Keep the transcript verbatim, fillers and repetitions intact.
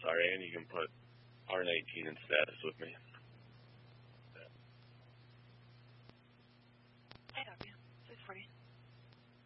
sorry, and you can put R nineteen in status with me. I copy. six forty.